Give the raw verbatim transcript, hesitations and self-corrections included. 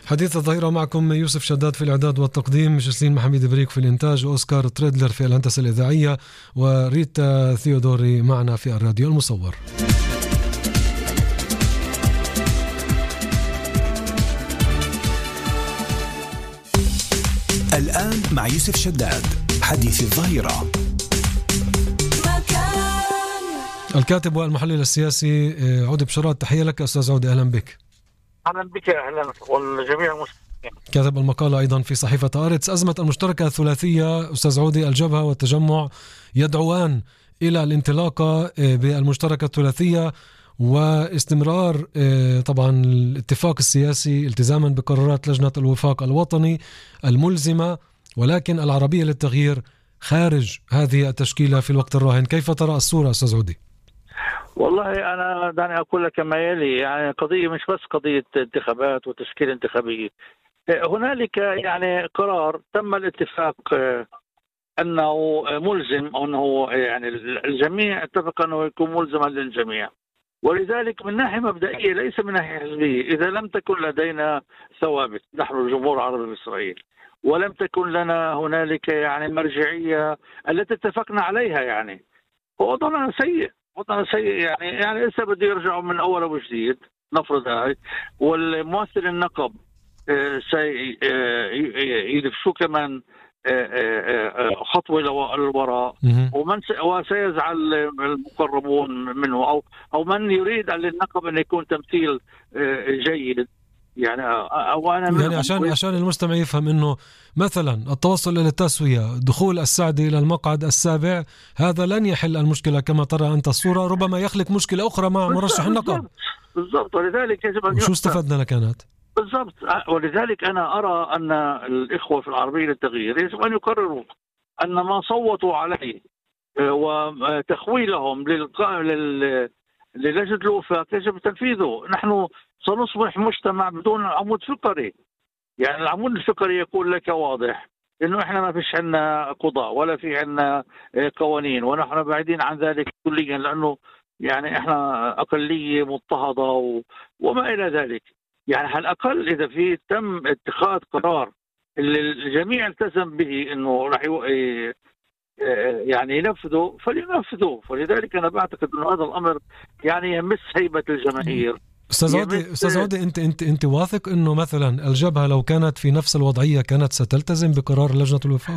حديث الظهيرة معكم يوسف شداد في الإعداد والتقديم، جسلين محمد بريك في الإنتاج، وأوسكار تريدلر في الهندسة الإذاعية، وريتا ثيودوري معنا في الراديو المصور. الآن مع يوسف شداد حديث الظهيرة. الكاتب والمحلل السياسي عودي بشارات، تحية لك أستاذ عودي، أهلا بك. أهلا بك، أهلا والجميع المستمعين. كاتب المقالة أيضا في صحيفة آرتس. أزمة المشتركة الثلاثية أستاذ عودي، الجبهة والتجمع يدعوان إلى الانطلاقة بالمشتركة الثلاثية واستمرار طبعا الاتفاق السياسي التزاما بقرارات لجنة الوفاق الوطني الملزمة، ولكن العربية للتغيير خارج هذه التشكيلة في الوقت الراهن. كيف ترى الصورة أستاذ عودي؟ والله أنا دعني أقول لك ما يلي، يعني قضية مش بس قضية انتخابات وتشكيل انتخابية، هنالك يعني قرار تم الاتفاق أنه ملزم، أنه يعني الجميع اتفق أنه يكون ملزما للجميع، ولذلك من ناحية مبدئية ليس من ناحية حزبية. إذا لم تكن لدينا ثوابت نحن الجمهور العربي بإسرائيل، ولم تكن لنا هنالك يعني مرجعية التي اتفقنا عليها، يعني وضعنا سيء، وضعنا سيء يعني يعني لسه بده يرجعوا من أول وجديد نفرض هاي، والممثل النقب سيدفشوا كمان خطوة للوراء، ومن وسيزعل المقربون منه أو أو من يريد للنقب أن يكون تمثيل جيد. يعني أو أنا يعني عشان عشان المستمع يفهم إنه مثلا التوصل إلى التسوية، دخول السعدي إلى المقعد السابع، هذا لن يحل المشكلة كما ترى أنت الصورة، ربما يخلق مشكلة أخرى مع مرشح النقب. بالضبط، ولذلك يجب أن وشو استفدنا لكانت؟ بالضبط، ولذلك أنا أرى أن الإخوة في العربية للتغيير يجب أن يقرروا أن ما صوتوا عليه وتخويلهم للجنة الوفاق يجب تنفيذه. نحن سنصبح مجتمع بدون عمود فقري، يعني العمود الفقري يقول لك واضح إنه إحنا ما فيش عنا قضاء ولا في عنا قوانين، ونحن بعيدين عن ذلك كليا، لأنه يعني إحنا أقلية مضطهدة وما إلى ذلك. يعني على الأقل إذا في تم اتخاذ قرار اللي الجميع التزم به إنه راح يعني ينفذه فلينفذه. فلذلك أنا بعتقد إنه هذا الأمر يعني يمس هيبة الجماهير. أستاذ عودي أستاذ عودي أنت أنت أنت واثق إنه مثلا الجبهة لو كانت في نفس الوضعية كانت ستلتزم بقرار لجنة الوفاق؟